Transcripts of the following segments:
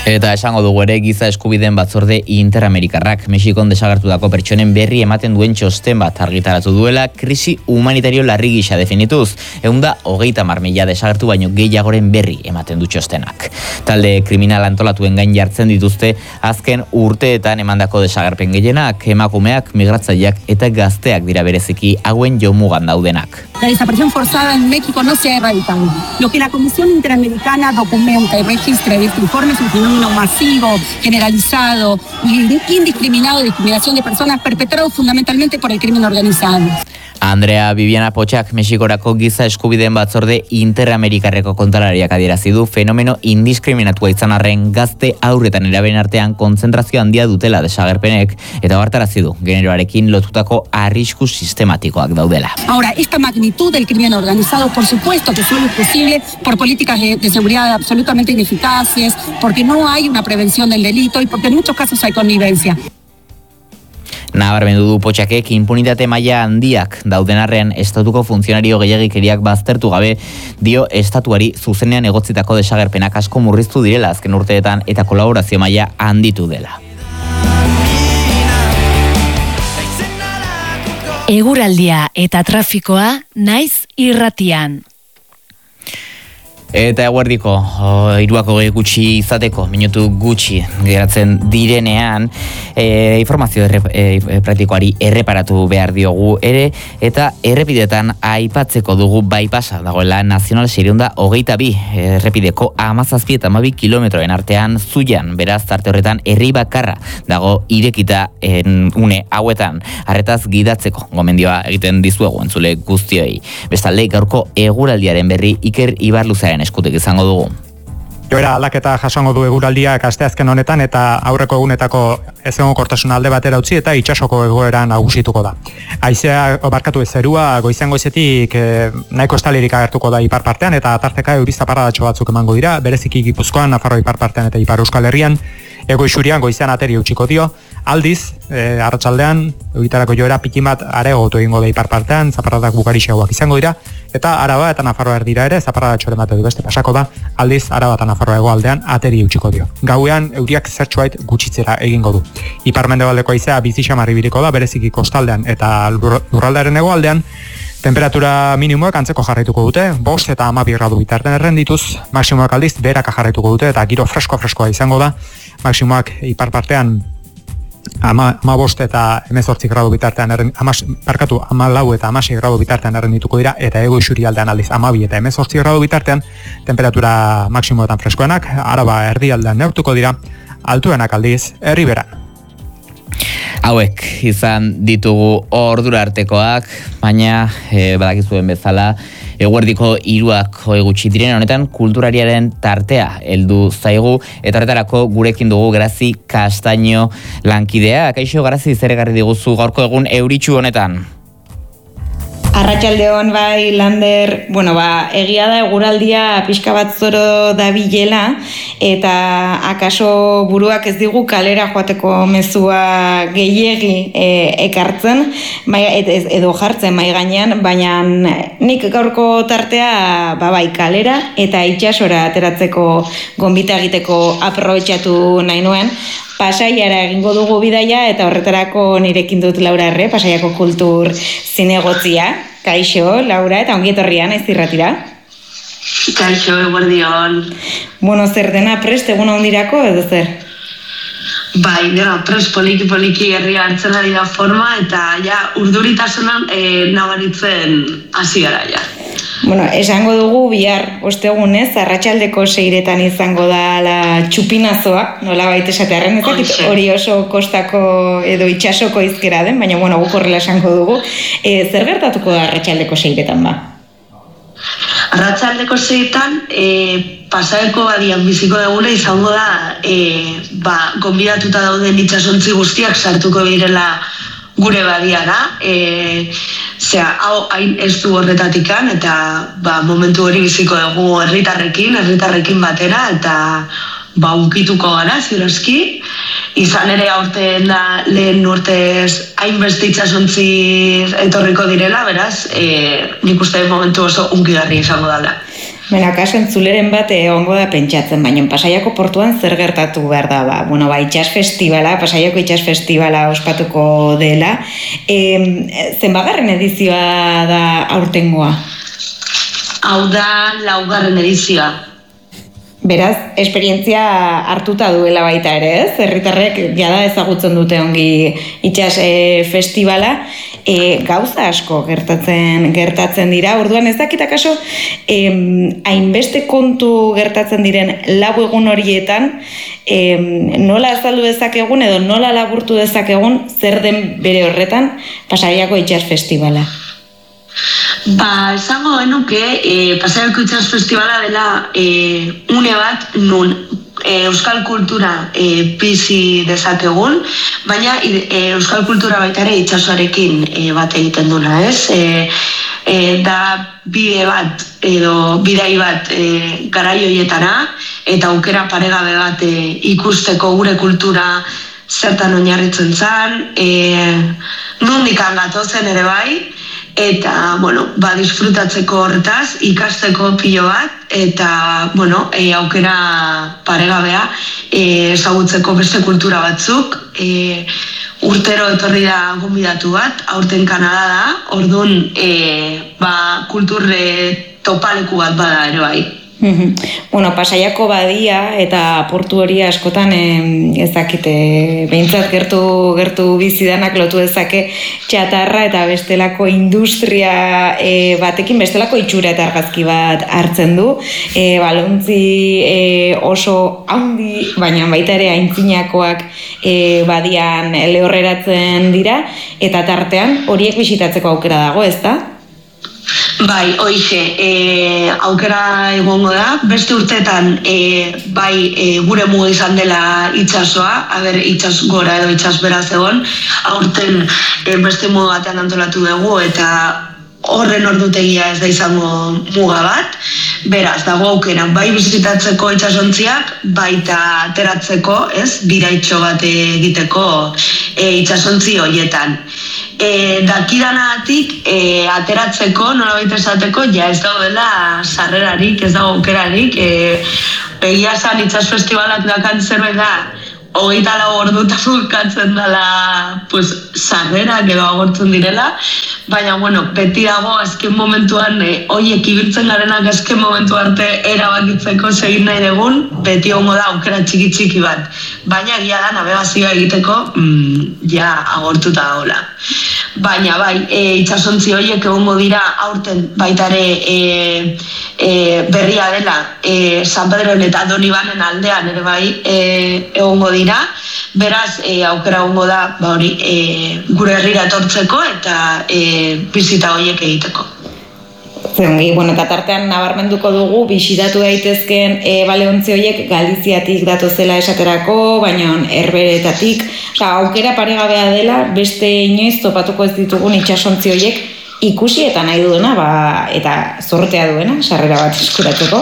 Eta esango dugu ere giza eskubideen batzorde interamerikarrak Mexikon desagertutako pertsonen berri ematen duen txosten bat argitaratu duela krisi humanitario larri gisa definituz. 130.000 desagertu baino gehiagoren berri ematen du txostenak. Talde kriminal antolatuen gain jartzen dituzte azken urteetan emandako desagerpen gehienak, emakumeak, migratzaileak eta gazteak dira bereziki hauen jomugan daudenak. La desaparición forzada en México no se ha erradicado. Lo que la Comisión Interamericana documenta y registra en este informe es un fenómeno masivo, generalizado y indiscriminado de discriminación de personas perpetrado fundamentalmente por el crimen organizado. Andrea Viviana Potxak Mexikorako giza eskubideen batzorde interamerikarreko kontalariak adierazi du fenomeno indiskriminatua izan arren gazte aurretan eraben artean kontzentrazio handia dutela desagerpenek eta ohartarazi du generoarekin lotutako arrisku sistematikoak daudela. Ahora, esta magnitud del crimen organizado, por supuesto que solo es posible por políticas de seguridad absolutamente ineficaces, porque no hay una prevención del delito y porque en muchos casos hay connivencia. Nabarmendu du Potxakek impunitate maila handiak dauden arren estatuko funtzionario gehiagikeriak baztertu gabe dio estatuari zuzenean egotzitako desagerpenak asko murriztu direla azken urteetan eta kolaborazio maila handitu dela. Eguraldia eta trafikoa naiz irratian. Eta eguerdiko, 3 gutxi izateko, minutu gutxi geratzen direnean, informazio praktikoari erreparatu behar diogu ere, eta errepidetan aipatzeko dugu bypassa dagoela Nazional 622 errepideko 17 eta 12 kilometroen artean Zuian, beraz tarte horretan herri bakarra dago irekita une hauetan, arretaz gidatzeko gomendioa egiten dizuegu entzule guztioi. Bestalde gaurko eguraldiaren berri Iker Ibarluzaren eskutik izango dugu. Joera aldaketa jasango du eguraldiak asteazken honetan eta aurreko egunetako ezegonkortasun alde batera utzi eta itsasoko egoera nagusituko da. Haizea zerua goizean goizetik nahiko estalirik agertuko da ipar partean eta tarteka euri zaparradatxo batzuk emango dira, bereziki Gipuzkoan, Nafarroa ipar partean eta Ipar Euskal Herrian. Ego isurian goizean ateri utziko dio, aldiz, arratsaldean euritarako joera pikin bat areagotu egingo da ipar partean, zaparradak bukarixeagoak izango dira, eta Araba eta Nafarroa erdira ere zaparradatxo ematen du beste pasako da, aldiz Araba eta Nafarroa hegoaldean ateri utziko dio. Gauean euriak zertxoait gutxitzera egingo du. Ipar-mendebaldeko haizea bizi xamar ibiliko da, bereziki kostaldean eta lurraldearen hegoaldean. Temperatura minimoak antzeko jarraituko dute, 5 eta 12 gradu bitartean errendituz, maksimoak aldiz beheraka jarraituko dute eta giro freskoa izango da, maksimoak ipar partean 15 eta 18 gradu bitartean 14 eta 16 gradu bitartean errendituko dira eta ego isurialdean aldiz 12 eta 18 gradu bitartean temperatura maksimoetan freskoenak, Araba erdialdean neurtuko dira, altuenak aldiz herriberan. Hauek izan ditugu ordura artekoak, baina badakizuen bezala eguerdiko 3 gutxi diren honetan kulturariaren tartea heldu zaigu eta horretarako gurekin dugu Grazi Castaño lankidea. Kaixo Grazi, zer ekarri diguzu gaurko egun euritsu honetan? Arratsaldeon bai, Lander, egia da eguraldia pixka bat zoro dabilela eta akaso buruak ez digu kalera joateko mezua gehiegi ekartzen, edo jartzen mai gainean, baina nik gaurko tartea bai kalera eta itsasora ateratzeko gonbita egiteko aprobetxatu nahi nuen. Pasaiara egingo dugu bidaia eta horretarako nirekin dut Laura Erre, Pasaiako kultur zinegotzia. Kaixo, Laura, eta ongi etorria naiz irratira. Kaixo, eguerdion. Zer dena prest egun handirako edo zer? Bai, prest poliki herria hartzen ari da forma eta urduritasunan nabaritzen hasi gara ja. Esango dugu bihar ostegunez, arratsaldeko 6etan izango da la txupinazoa, nola baita esatearen, hori oso kostako edo itsasoko hizkera den, baina guk horrela esango dugu. Zer gertatuko da arratsaldeko 6etan ba? Arratsaldeko 6etan Pasaiako badian biziko dugune izango da gonbidatuta dauden itsasontzi guztiak sartuko direla gure badiara, hau hain ez du horretatikan eta momentu hori biziko dugu herritarrekin batera eta ukituko gara, ziurazki. Izan ere aurten da lehen urtez hainbeste itsasontzi etorriko direla, beraz, nik uste momentu oso unkigarri izango dela. Bena, kaso entzuleren bat ongo da pentsatzen, baina Pasaiako portuan zer gertatu behar da, itxas festivala, Pasaiako itxas festivala ospatuko dela. Zenbagarren edizioa da aurtengoa? Hau da 4. edizioa. Beraz, esperientzia hartuta duela baita ere, ez? Herritarrek jada ezagutzen dute ongi itxas festivala, gauza asko gertatzen dira. Orduan ez dakit akaso hainbeste kontu gertatzen diren 4 egun horietan, nola azaldu dezakegun edo nola laburtu dezakegun zer den bere horretan Pasaiako itxas festivala. Esango genuke, Pasaiako itxas festivala dela une bat nun euskal kultura bizi dezakegun, baina euskal kultura baita ere itxasoarekin bat egiten duna, ez? Da bide bat edo bidai bat garai horietara eta aukera paregabe bat ikusteko gure kultura zertan oinarritzen zen, nondik gatozen ere bai, eta, disfrutatzeko horretaz, ikasteko pilo bat, eta, aukera paregabea ezagutzeko beste kultura batzuk. Urtero etorri da gonbidatu bat, aurten Kanada da, orduan kulturre topaleku bat bada ere bai. Pasaiako badia eta portu hori askotan ezakite, behintzat gertu bizidanak lotu dezake txatarra eta bestelako industria batekin, bestelako itxura eta argazki bat hartzen du, balontzi oso handi, baina baita ere aintzinakoak badian lehorreratzen dira, eta tartean horiek bisitatzeko aukera dago, ez da? Bai, hoize, aukera egongo da, beste urteetan gure muga izan dela itsasoa, itsas gora edo itsas bera zegoen, aurten beste muga batean antolatu dugu eta horren ordutegia ez da izango muga bat, beraz, dago aukera, bai bizitatzeko itsasontziak, baita ateratzeko, ez, biraitxo bat egiteko itsasontzi horietan. Dakidanagatik ateratzeko, nolabait esateko, ez daudela sarrerarik, ez dago aukerarik, egia esan itxas festivalak dakan zerbait da, 24 ordutan bukatzen dela sarrerak edo agortzen direla, baina beti dago azken momentuan horiek ibiltzen garenak azken momentu arte erabakitzeko segin nahi dugun, beti hongo da aukera txiki bat, baina egia da nabegazioa egiteko agortuta dagoela. Baina itsasontzi horiek egongo dira aurten baita ere berria dela San Pedroen eta Donibanen aldean ere bai egongo dira, beraz aukera egongo da gure herrira etortzeko eta bizita horiek egiteko. Zengi, eta tartean nabarmenduko dugu bisitatu daitezken baleontzi horiek Galiziatik datozela esaterako, baina Herberetatik, aukera paregabea dela beste inoiz topatuko ez ditugun itsasontzi horiek ikusi eta nahi duena, eta zortea duena, sarrera bat eskuratzeko,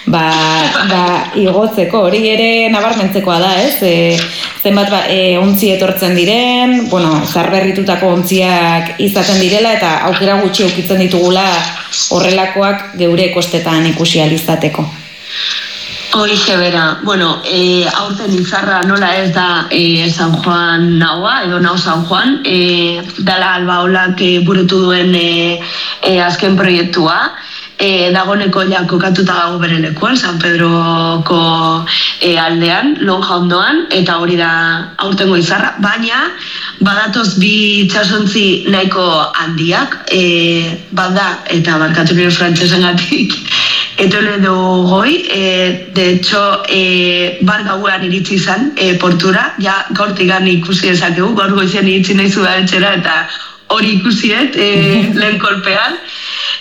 igotzeko, hori ere nabarmentzekoa da, ez? Zenbat ontzi etortzen diren, zarberritutako ontziak izaten direla, eta aukera gutxi aukitzen ditugula horrelakoak geure kostetan ikusi ahal izateko. Hoize bera, aurten izarra nola ez da San Juan naua, edo nau San Juan, dala Albaolak burutu duen azken proiektua, dagoneko kokatuta dago bere lekuan, San Pedroko aldean, lonja ondoan, eta hori da aurtengo izarra, baina badatoz bi itsasontzi nahiko handiak, bada, eta barkatu nire frantsesengatik, Toledo goi, de hecho, gauean iritsi izan portura, gaurtik ikusi dezakegu, gaur goizean iritsi nahi zu da etxera, eta hori ikusiet lehen kolpean,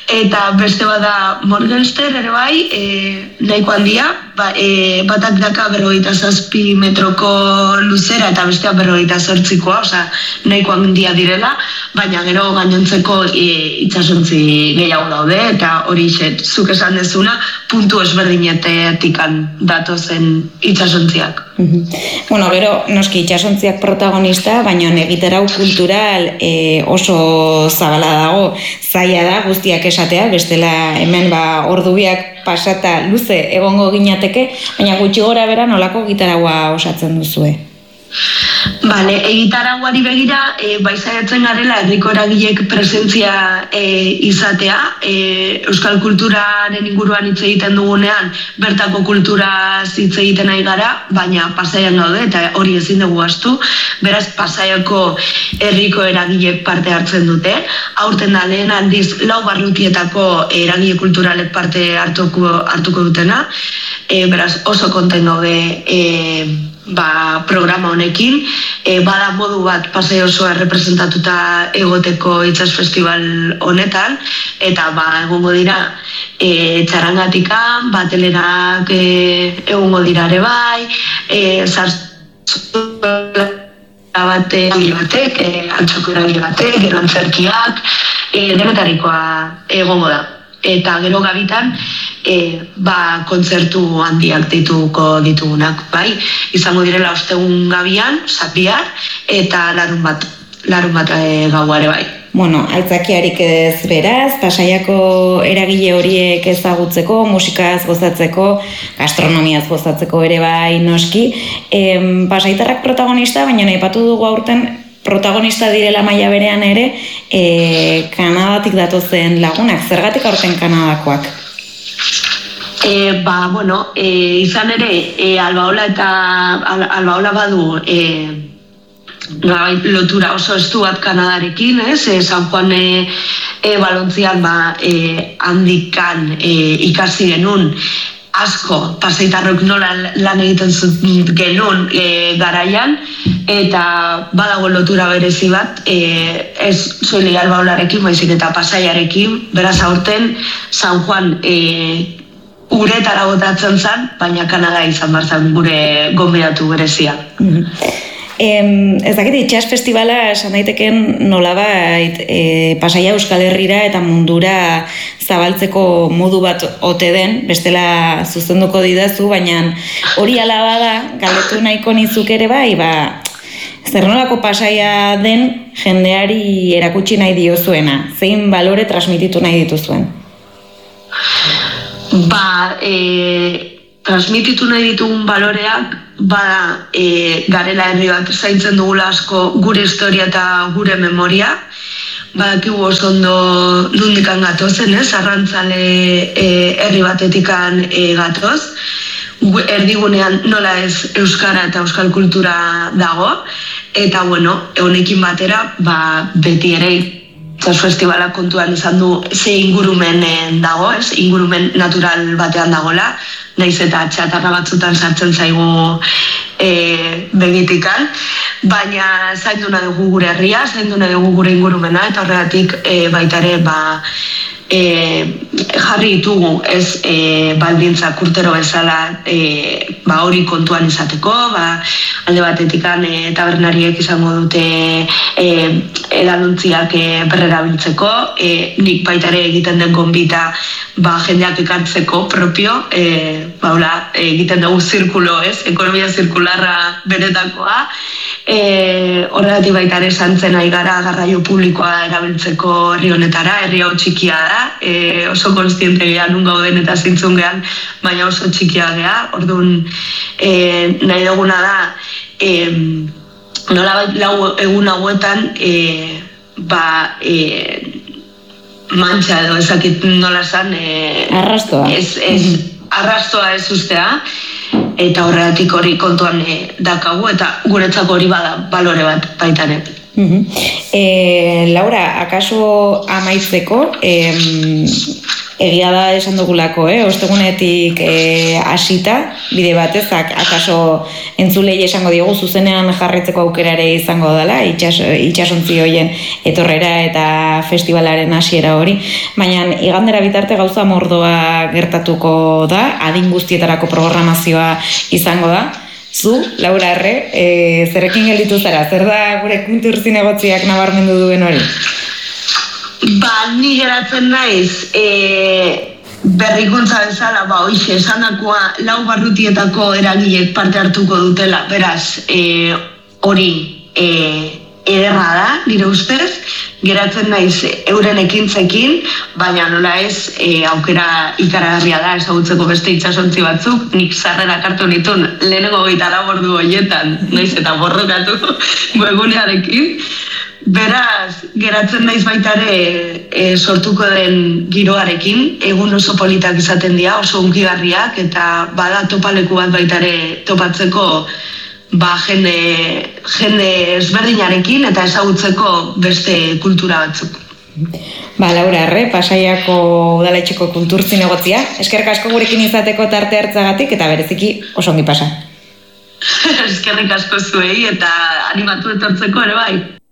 eta beste bada Morgenstern ere bai, nahiko handia, batak daka 57 metroko luzera eta bestea 58koa, osea, nahiko handia direla, baina gero gainontzeko itsasontzi gehiago daude, eta hori zuk esan dezuna, puntu ezberdinetetik datozen itsasontziak. Bueno, gero, noski itsasontziak protagonista, baina egitarau kultural oso zabala dago, zaila da guztiak esatea, bestela hemen ordubiak pasata luze egongo ginateke, baina gutxi gora bera nolako gitaraua osatzen duzue? Bale, egitarauari begira, bai saiatzen garela herriko eragileek presentzia izatea, euskal kulturaren inguruan hitz egiten dugunean, bertako kulturaz hitz egiten ari gara, baina Pasaian gaude eta hori ezin dugu ahaztu, beraz Pasaiako herriko eragileek parte hartzen dute, aurten da lehen aldiz 4 barrutietako eragile kulturalek parte hartuko dutena, beraz oso konten gaude programa honekin, bada modu bat Pasai osoa representatuta egoteko itsas festival honetan, eta egongo dira txarangatikan, batelerak egongo dira ere bai, batek, altxoko eragile batek, gero antzerkiak, denetarikoa egongo da. Eta gero gabitan, kontzertu handiak dituko ditugunak, bai? Izango direla ostegun gabian, Zapihar, eta larun bat gaua ere bai. Bueno, aitzakiarik ez beraz, Pasaiako eragile horiek ezagutzeko, musikaz gozatzeko, gastronomiaz gozatzeko ere bai noski. Pasaitarrak protagonista, baina aipatu dugu aurten protagonista direla maila berean ere, Kanadatik datozen lagunak, zergatik aurten Kanadakoak? Izan ere, Albaola badu lotura oso estu bat Kanadarekin, San Juan Balontzian handikan ikasi genuen asko pasaitarrok nola lan egiten genuen garaian, eta badago lotura berezi bat, ez soilik Albaolarekin, baizik eta Pasaiarekin, beraz aurten San Juan uretara botatzen zen, baina Kanada izan barzan gure gonbidatu berezia. Ez dakit, itsas festivala esan daiteken nolabait Pasaia Euskal Herrira eta mundura zabaltzeko modu bat ote den, bestela zuzenduko didazu, baina hori ala bada, galdetu nahiko nizuk ere bai, zer nolako Pasaia den jendeari erakutsi nahi diozuena, zein balore transmititu nahi dituzuen? Transmititu nahi ditugun baloreak, garela herri bat zaintzen dugula asko gure historia eta gure memoria, badakigu oso ondo nundikan gatozen, arrantzale herri batetikan gatoz, erdigunean nola ez euskara eta euskal kultura dago, eta honekin batera, beti ere itsas festivala kontuan izan du ze ingurumen dago, ingurumen natural batean dagoela, naiz eta txatarra batzutan sartzen zaigu begitikan, baina zaindu nahi dugu gure herria, zaindu nahi dugu gure ingurumena, eta horregatik baita ere jarri ditugu baldintzak urtero bezala hori kontuan izateko, alde batetikan tabernariek izango dute edaluntziak berrerabiltzeko, nik baita ere egiten den gonbita jendeak ekartzeko propio, egiten dugu zirkulo, ekonomia zirkularra benetakoa, horregatik baita ere santzen ari gara garraio publikoa erabiltzeko herri honetara, herri hau txikia da, oso konstiente gehan nun gauden eta zintzun gehan, baina oso txikia geha, orduan nahi duguna da, nola lau egun hauetan, mantxa edo ezakit nola zan, arrastoa. Arrastoa ez ustea, eta horregatik hori kontuan dakagu, eta guretzako hori bada balore bat baitare. Laura, akaso amaitzeko, egia da esan dugulako, ostegunetik hasita, bide batez, akaso entzulei esango diogu zuzenean jarraitzeko aukerare izango dela, itsasontzi hoien etorrera eta festivalaren hasiera hori, baina igandera bitarte gauza mordoa gertatuko da, adin guztietarako programazioa izango da. Zu, Laura Arre, zerekin gelditu zara, zer da gure kultur zinegotziak nabarmendu duen hori? Ni geratzen naiz, berrikuntza bezala, hoxe, esanakoa 4 barrutietako eragilek parte hartuko dutela, beraz, hori ederra da, nire ustez, geratzen naiz euren ekintzekin, baina nola ez, aukera ikaragarria da, ezagutzeko beste itsasontzi batzuk, nik sarrerak hartu nituen lehenengo 24 ordu horietan, naiz eta borrokatu webgunearekin. Beraz, geratzen naiz baitare sortuko den giroarekin, egun oso politak izaten dira, oso hunkigarriak, eta bada topaleku bat baitare topatzeko jende ezberdinarekin eta ezagutzeko beste kultura batzuk. Laura Arre, Pasaiako udaletxeko kultur zinegotzia, eskerrik asko gurekin izateko tarte hartzagatik eta bereziki oso ongi pasa. Eskerrik asko zuei eta animatu etortzeko ere bai.